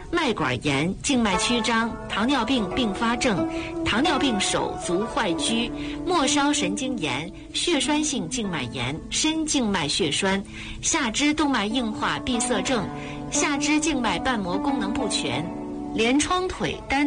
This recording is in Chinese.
脉管炎、静脉曲张、糖尿病并发症、糖尿病手足坏疽、末梢神经炎、血栓性静脉炎、深静脉血栓、下肢动脉硬化闭塞症、下肢静脉瓣膜功能不全、连窗腿单